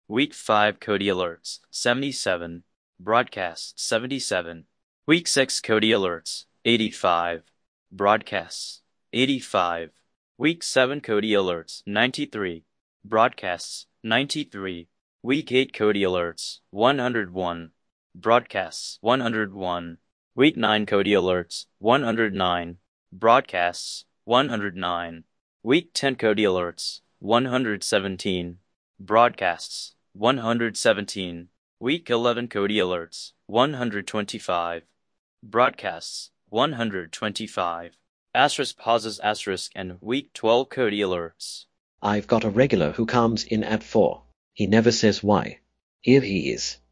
Week 5 Cody Alerts 77. Broadcasts 77. Week 6 Cody Alerts 85. Broadcasts 85. Week 7 Cody Alerts 93. Broadcasts 93. Week 8 Cody Alerts 101. Broadcasts 101. Week 9 Cody Alerts 109. Broadcasts 109. Week 10 Cody Alerts 117. Broadcasts 117. Week 11 Cody Alerts 125. Broadcasts 125. Asterisk pauses asterisk and Week 12 Cody Alerts. I've got a regular who comes in at 4. He never says why. Here he is.